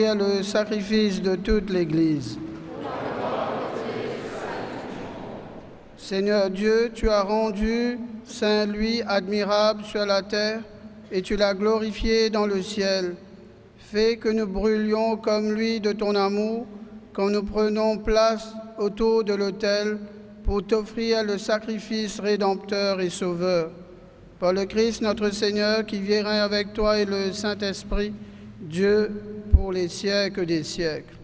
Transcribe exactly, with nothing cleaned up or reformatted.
Le sacrifice de toute l'Église. Seigneur Dieu, tu as rendu Saint Louis admirable sur la terre et tu l'as glorifié dans le ciel. Fais que nous brûlions comme lui de ton amour quand nous prenons place autour de l'autel pour t'offrir le sacrifice rédempteur et sauveur. Par le Christ notre Seigneur qui vit avec toi et le Saint-Esprit, Dieu pour les siècles des siècles.